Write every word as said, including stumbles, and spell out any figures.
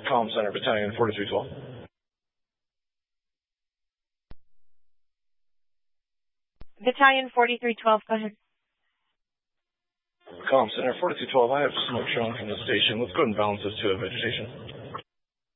Comm Center, Battalion forty-three twelve. Battalion forty-three twelve, go ahead. Comm Center forty-two twelve, I have smoke showing from the station. Let's go ahead and balance this to a vegetation.